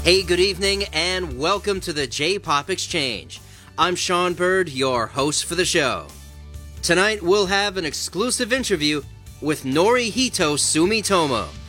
Hey, good evening, and welcome to the J-Pop Exchange. I'm Sean Bird, your host for the show. Tonight, we'll have an exclusive interview with Norihito Sumitomo.